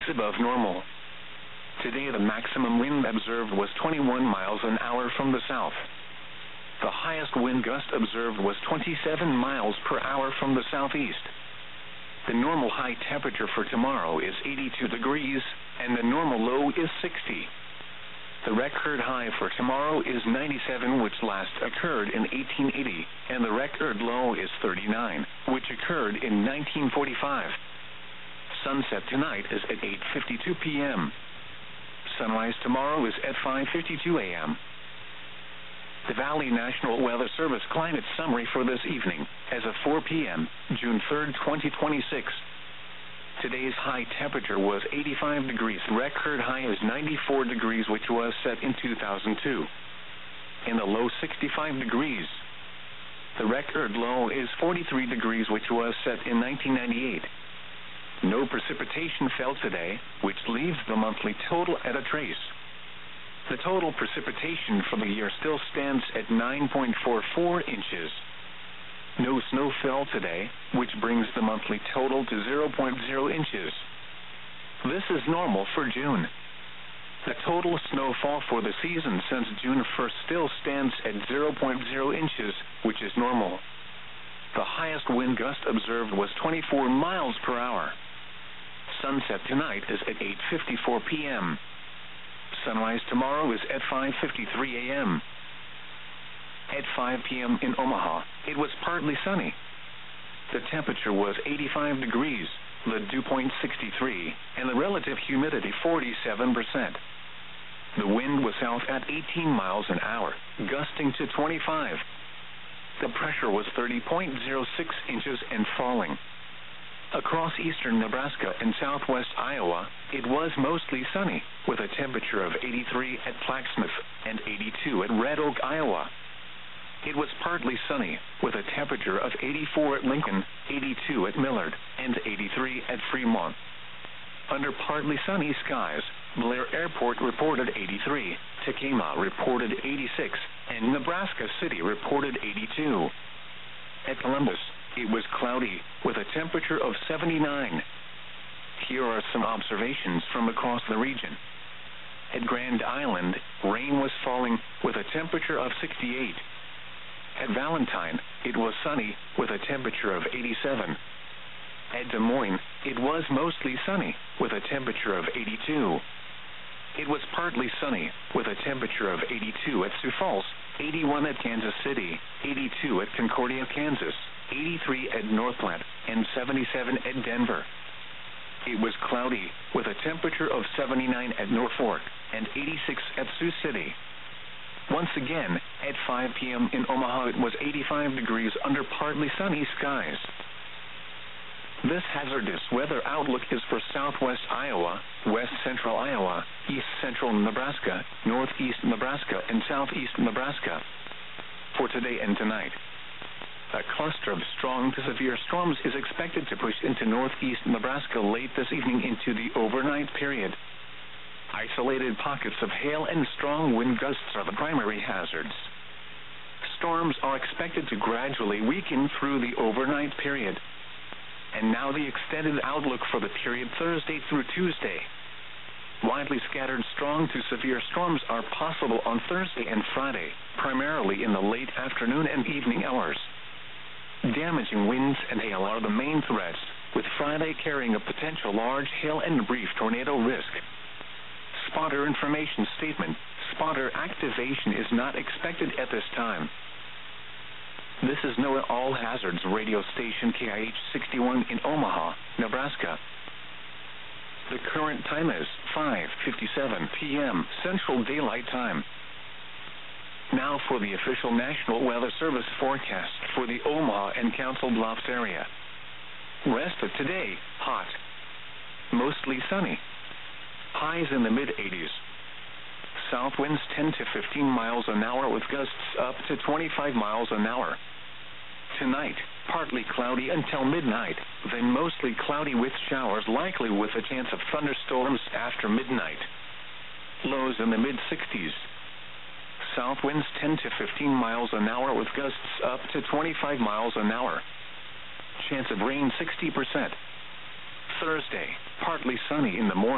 above normal. Today the maximum wind observed was 21 miles an hour from the south. The highest wind gust observed was 27 miles per hour from the southeast. The normal high temperature for tomorrow is 82 degrees, and the normal low is 60. The record high for tomorrow is 97, which last occurred in 1880, and the record low is 39, which occurred in 1945. Sunset tonight is at 8:52 p.m. Sunrise tomorrow is at 5:52 a.m. The Valley National Weather Service climate summary for this evening, as of 4 p.m., June 3rd, 2026. Today's high temperature was 85 degrees. Record high is 94 degrees, which was set in 2002. In the low 65 degrees. The record low is 43 degrees, which was set in 1998. No precipitation fell today, which leaves the monthly total at a trace. The total precipitation for the year still stands at 9.44 inches. No snow fell today, which brings the monthly total to 0.0 inches. This is normal for June. The total snowfall for the season since June 1st still stands at 0.0 inches, which is normal. The highest wind gust observed was 24 miles per hour. Sunset tonight is at 8:54 p.m. Sunrise tomorrow is at 5:53 a.m. At 5 p.m. in Omaha, it was partly sunny. The temperature was 85 degrees, the dew point 63, and the relative humidity 47%. The wind was south at 18 miles an hour, gusting to 25. The pressure was 30.06 inches and falling. Across eastern Nebraska and southwest Iowa, it was mostly sunny, with a temperature of 83 at Plaquemine and 82 at Red Oak, Iowa. It was partly sunny, with a temperature of 84 at Lincoln, 82 at Millard, and 83 at Fremont. Under partly sunny skies, Blair Airport reported 83, Tekamah reported 86, and Nebraska City reported 82. At Columbus, it was cloudy, with a temperature of 79. Here are some observations from across the region. At Grand Island, rain was falling, with a temperature of 68. At Valentine, it was sunny, with a temperature of 87. At Des Moines, it was mostly sunny, with a temperature of 82. It was partly sunny, with a temperature of 82 at Sioux Falls, 81 at Kansas City, 82 at Concordia, Kansas, 83 at North Platte, and 77 at Denver. It was cloudy, with a temperature of 79 at Norfolk, and 86 at Sioux City. Once again, at 5 p.m. in Omaha, it was 85 degrees under partly sunny skies. This hazardous weather outlook is for southwest Iowa, west central Iowa, east central Nebraska, northeast Nebraska, and southeast Nebraska. For today and tonight, a cluster of strong to severe storms is expected to push into northeast Nebraska late this evening into the overnight period. Isolated pockets of hail and strong wind gusts are the primary hazards. Storms are expected to gradually weaken through the overnight period. And now the extended outlook for the period Thursday through Tuesday. Widely scattered strong to severe storms are possible on Thursday and Friday, primarily in the late afternoon and evening hours. Damaging winds and hail are the main threats, with Friday carrying a potential large hail and brief tornado risk. Spotter information statement: spotter activation is not expected at this time. This is NOAA All Hazards radio station KIH 61 in Omaha, Nebraska. The current time is 5:57 p.m. Central Daylight Time. Now for the official National Weather Service forecast for the Omaha and Council Bluffs area. Rest of today, hot. Mostly sunny. Highs in the mid-80s. South winds 10 to 15 miles an hour with gusts up to 25 miles an hour. Tonight, partly cloudy until midnight, then mostly cloudy with showers likely with a chance of thunderstorms after midnight. Lows in the mid-60s. South winds 10 to 15 miles an hour with gusts up to 25 miles an hour. Chance of rain 60%. Thursday, partly sunny in the morning.